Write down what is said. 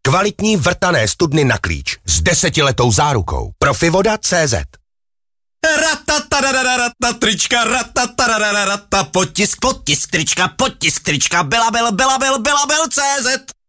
Kvalitní vrtané studny na klíč s 10letou zárukou. Profivoda.cz. Trička, potisk trička, Belabel.cz.